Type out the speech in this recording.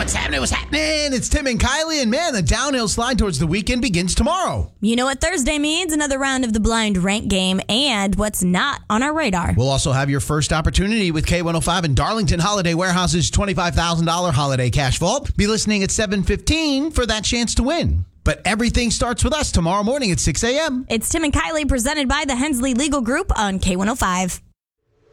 What's happening? What's happening? It's Tim and Kylie, and man, the downhill slide towards the weekend begins tomorrow. You know what Thursday means? Another round of the blind rank game and what's not on our radar. We'll also have your first opportunity with K105 and Darlington Holiday Warehouse's $25,000 holiday cash vault. Be listening at 7:15 for that chance to win. But everything starts with us tomorrow morning at 6 a.m. It's Tim and Kylie presented by the Hensley Legal Group on K105.